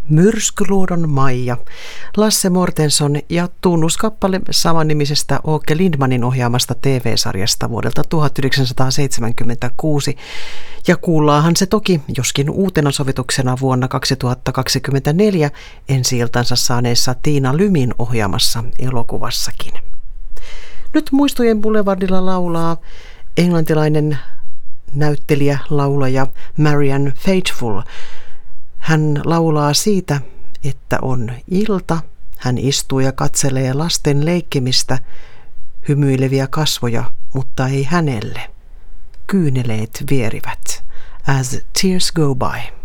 Myrskyluodon Maija, Lasse Mortenson ja tunnuskappale samannimisestä Åke Lindmanin ohjaamasta TV-sarjasta vuodelta 1976. Ja kuullaahan se toki, joskin uutena sovituksena vuonna 2024 ensi-iltansa saaneessa Tiina Lymin ohjaamassa elokuvassakin. Nyt Muistojen Boulevardilla laulaa englantilainen näyttelijä, laulaja Marianne Faithfull. Hän laulaa siitä, että on ilta, hän istuu ja katselee lasten leikkimistä, hymyileviä kasvoja, mutta ei hänelle. Kyyneleet vierivät, as tears go by.